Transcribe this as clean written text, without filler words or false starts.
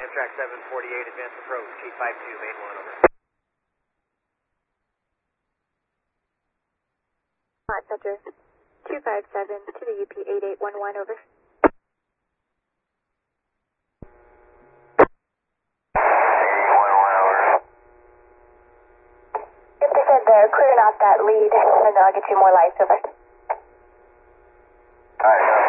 track 748, advance approach, G52, main 1, over. Center 257 to the UP 8811, over. If they said they're clearing out that lead, and I'll get you more lights, over. Alright,